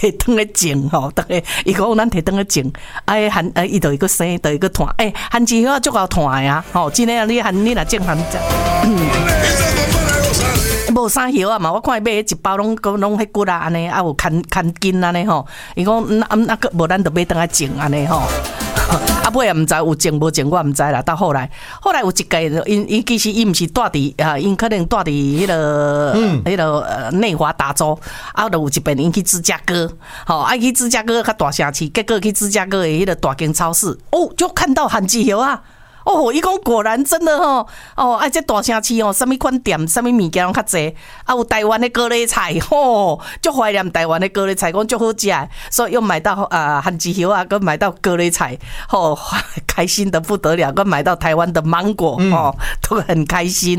摕转去种吼，等下伊讲咱摕转去种，伊就一个生，就一个团，番薯叶足够团的啊，吼，真诶啊，你若种番无啥叶啊嘛，我看伊买一包拢迄骨啊安尼，啊有牵筋安尼吼，伊讲那个无咱就买转去种安尼吼。啊，尾也毋知有种无种，我毋知啦。到后来有一届，因其实伊毋是住伫因可能住伫迄个内华达州，啊，就有一遍因去芝加哥，去芝加哥较大城市，结果去芝加哥的迄个大间超市，就看到番薯叶啊。伊讲果然真的这大城市什么款店，什么物件拢较济，有台湾的高丽菜就怀念台湾的高丽菜，讲足好食，所以又买到番薯叶啊，跟买到高丽菜，开心的不得了，跟买到台湾的芒果都很开心。